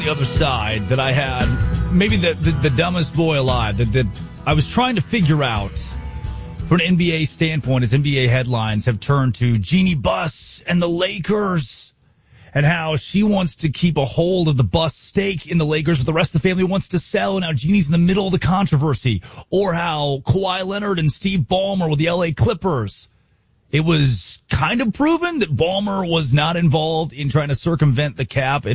the other side that I had, maybe the dumbest boy alive, that I was trying to figure out from an NBA standpoint as NBA headlines have turned to Jeannie Buss and the Lakers and how she wants to keep a hold of the Buss stake in the Lakers, but the rest of the family wants to sell, and now Jeannie's in the middle of the controversy. Or how Kawhi Leonard and Steve Ballmer with the LA Clippers. It was kind of proven that Ballmer was not involved in trying to circumvent the cap